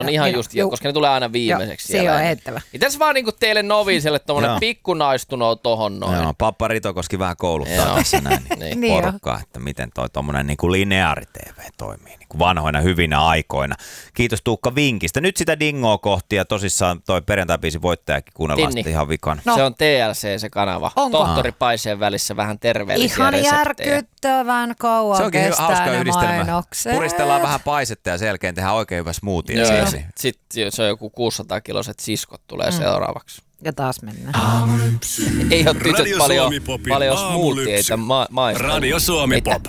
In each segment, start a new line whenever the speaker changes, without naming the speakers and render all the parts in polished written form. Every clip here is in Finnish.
On ihan just, koska ne tulee aina viimeiseksi
siellä.
Se
on heittävä.
Ja tässä vaan niinku teille noviiselle tommonen pikkunaistuno tohon noin.
Joo, Pappa Ritokoski vähän kouluttaa tässä näin niin porukkaa, että miten toi tommonen niinku lineaari-TV toimii niinku vanhoina hyvinä aikoina. Kiitos Tuukka vinkistä. Nyt sitä dingoa kohti ja tosissaan toi perjantaibiisin voittajakin kuunnellaan sitten ihan vikan.
No. Se on TLC se kanava. Onko? Tohtori Paiseen välissä vähän terveellisiä
ihan
reseptejä.
järkyttävän kauan kestää ne mainokset.
Puristellaan vähän paisetta ja sen jälkeen tehdään oikein hyvä smoothie.
Sitten se on joku 600-kiloiset siskot tulee seuraavaksi.
Ja taas mennään.
Ei ole tytöt paljon smoothieita maistaa.
Radio Suomi Pop.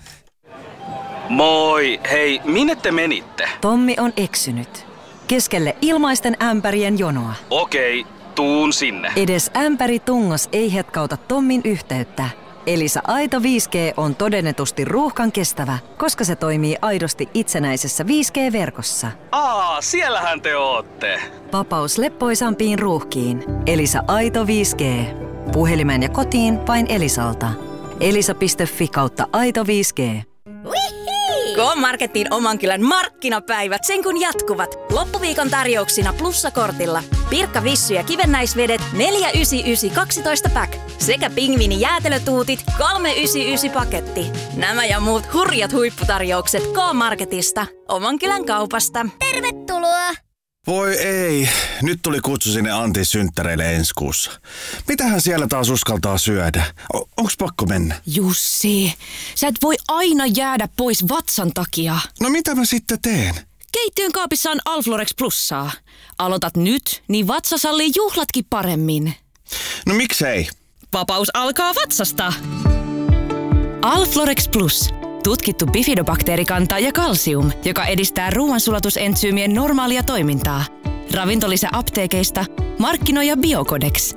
Moi, hei, minne te menitte?
Tommi on eksynyt. Keskelle ilmaisten ämpärien jonoa.
Okei, tuun sinne.
Edes ämpäri tungos ei hetkauta Tommin yhteyttä. Elisa Aito 5G on todennetusti ruuhkan kestävä, koska se toimii aidosti itsenäisessä 5G-verkossa.
Siellähän te ootte.
Vapaus leppoisampiin ruuhkiin. Elisa Aito 5G. Puhelimeen ja kotiin vain Elisalta. elisa.fi/Aito 5G.
K-Marketin oman kylän markkinapäivät sen kun jatkuvat. Loppuviikon tarjouksina plussakortilla. Pirkka Vissy ja kivennäisvedet 4,99 12 pack. Sekä pingviini jäätelötuutit 3,99 paketti. Nämä ja muut hurjat huipputarjoukset K-Marketista. Oman kylän kaupasta.
Tervetuloa!
Voi ei, nyt tuli kutsu sinne Antin synttäreille ensi kuussa. Mitähän siellä taas uskaltaa syödä? Onks pakko mennä?
Jussi, sä et voi aina jäädä pois vatsan takia.
No mitä mä sitten teen?
Keittiön kaapissa on Alflorex Plussaa. Aloitat nyt, niin vatsa sallii juhlatkin paremmin.
No miksei?
Vapaus alkaa vatsasta. Alflorex Plus. Tutkittu bifidobakteerikanta ja kalsium, joka edistää ruoansulatusentsyymien normaalia toimintaa. Ravintolisä apteekeista, markkinoija Biocodex.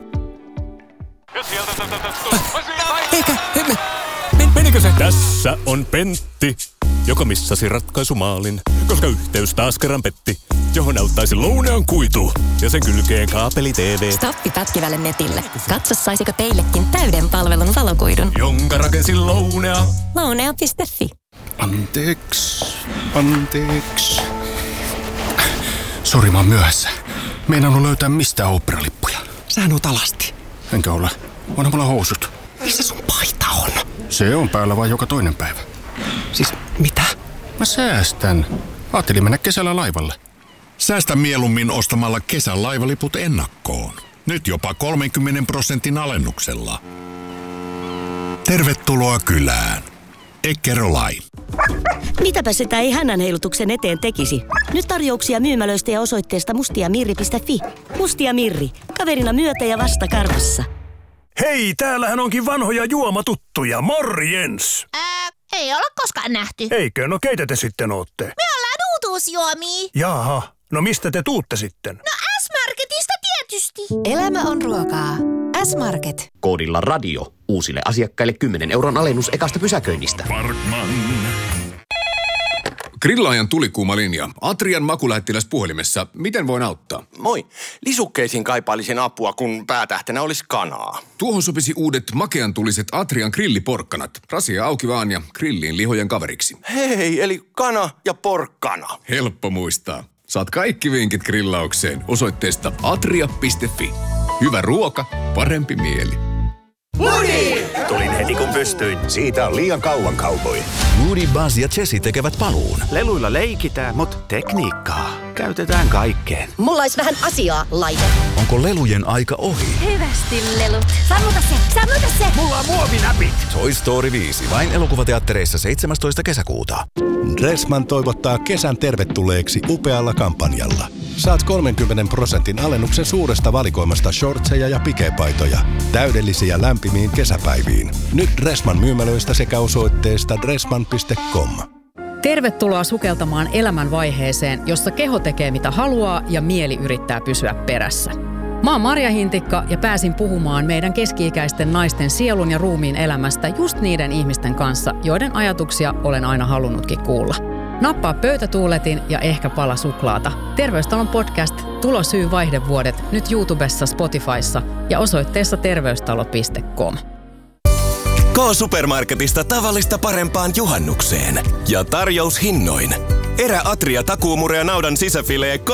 Menikö se? Tässä on Pentti, joka missasi ratkaisumaalin, koska yhteys taas kerran petti, johon auttaisi Lounean kuitu ja sen kylkeen kaapeli TV.
Stoppi pätkivälle netille. Katso, saisiko teillekin täyden palvelun valokuidun,
jonka rakensi Lounea.
Lounea.fi.
Anteeksi. Sori, mä oon myöhässä. Meinannut löytää mistään oopperalippuja.
Sähän oot alasti.
Enkä ole. Onhan mulla housut.
Missä sun paita on?
Se on päällä vain joka toinen päivä.
Siis mitä?
Mä säästän. Ajattelin mennä kesällä laivalle.
Säästä mieluummin ostamalla kesän laivaliput ennakkoon. Nyt jopa 30% alennuksella. Tervetuloa kylään. Eckerö-Line.
Mitäpä sitä ei hännänheilutuksen eteen tekisi? Nyt tarjouksia myymälöistä ja osoitteesta mustiamirri.fi. Mustia Mirri. Kaverina myötä ja vasta karvassa.
Hei, täällähän onkin vanhoja juomatuttuja. Morjens!
Ei olla koskaan nähty.
Eikö? No keitä te sitten ootte?
Me ollaan uutuusjuomia.
Jaha, no mistä te tuutte sitten?
No S-Marketista tietysti.
Elämä on ruokaa. S-Market.
Koodilla radio. Uusille asiakkaille 10 € alennus ekasta pysäköinnistä.
Parkman.
Grillaajan tulikuuma linja. Atrian makulähettiläs puhelimessa. Miten voin auttaa?
Moi. Lisukkeisiin kaipailisin apua, kun päätähtenä olisi kanaa.
Tuohon sopisi uudet makean tuliset Atrian grilliporkkanat. Rasia auki vaan ja grilliin lihojen kaveriksi.
Hei, eli kana ja porkkana.
Helppo muistaa. Saat kaikki vinkit grillaukseen osoitteesta atria.fi. Hyvä ruoka, parempi mieli.
Moody! Tulin heti kun pystyin. Siitä on liian kauan cowboy.
Moody, Buzz ja Jessie tekevät paluun.
Leluilla leikitään, mutta tekniikkaa käytetään kaikkeen.
Mulla olisi vähän asiaa, laite.
Onko lelujen aika ohi?
Hyvästi lelut. Sammuta se!
Mulla on muovinäpit.
Toy Story 5. Vain elokuvateattereissa 17. kesäkuuta.
Dressman toivottaa kesän tervetulleeksi upealla kampanjalla. Saat 30% alennuksen suuresta valikoimasta shortseja ja pikepaitoja. Täydellisiä lämpimiin kesäpäiviin. Nyt Dressman myymälöistä sekä osoitteesta dressman.com.
Tervetuloa sukeltamaan elämänvaiheeseen, jossa keho tekee mitä haluaa ja mieli yrittää pysyä perässä. Mä oon Marja Hintikka ja pääsin puhumaan meidän keski-ikäisten naisten sielun ja ruumiin elämästä just niiden ihmisten kanssa, joiden ajatuksia olen aina halunnutkin kuulla. Nappaa pöytätuuletin ja ehkä pala suklaata. Terveystalon podcast Tulosyy vaihdevuodet nyt YouTubessa, Spotifyssa ja osoitteessa terveystalo.com.
K-Supermarketista tavallista parempaan juhannukseen. Ja tarjoushinnoin. Erä Atria takuumurea naudan sisäfilee